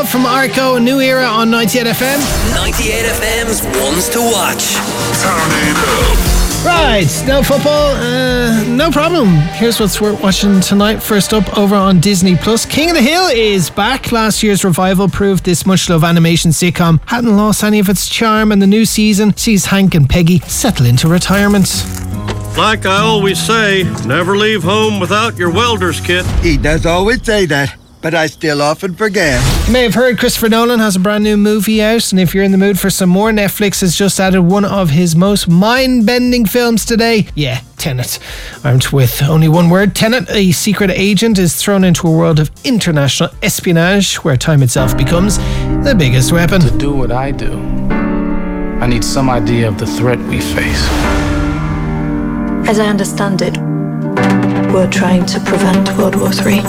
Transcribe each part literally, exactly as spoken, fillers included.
from Arco, a new era on ninety-eight F M. ninety-eight F M's ones to watch. Turn it up. Right, no football, uh, no problem. Here's what's worth watching tonight. First up, over on Disney Plus, King of the Hill is back. Last year's revival proved this much-loved animation sitcom hadn't lost any of its charm, and the new season sees Hank and Peggy settle into retirement. Like I always say, never leave home without your welder's kit. He does always say that, but I still often forget. You may have heard Christopher Nolan has a brand new movie out, and if you're in the mood for some more, Netflix has just added one of his most mind-bending films today. Yeah, Tenet. Armed with only one word, Tenet, a secret agent, is thrown into a world of international espionage where time itself becomes the biggest weapon. To do what I do, I need some idea of the threat we face. As I understand it, we're trying to prevent World War Three.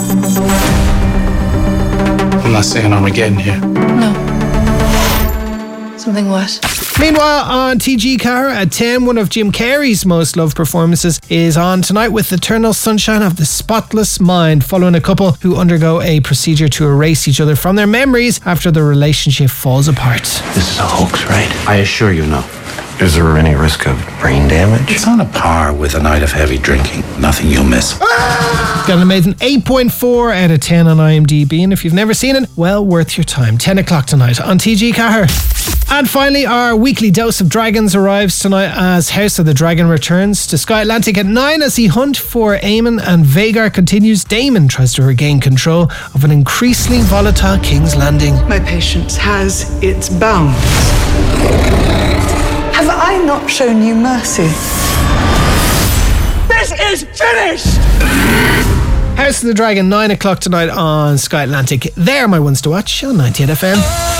I'm not saying Armageddon here. No. Something worse. Meanwhile, on T G Car at ten, one of Jim Carrey's most loved performances is on tonight with Eternal Sunshine of the Spotless Mind, following a couple who undergo a procedure to erase each other from their memories after the relationship falls apart. This is a hoax, right? I assure you, no. Is there any risk of brain damage? It's on a par with a night of heavy drinking. Nothing you'll miss. Got an amazing eight point four out of ten on IMDb, and if you've never seen it, well worth your time. ten o'clock tonight on T G Car. And finally, our weekly dose of dragons arrives tonight as House of the Dragon returns to Sky Atlantic at nine as the hunt for Aemon and Vhagar continues. Daemon tries to regain control of an increasingly volatile King's Landing. My patience has its bounds. Have I not shown you mercy? This is finished! House of the Dragon, nine o'clock tonight on Sky Atlantic. They're my ones to watch on ninety-eight F M.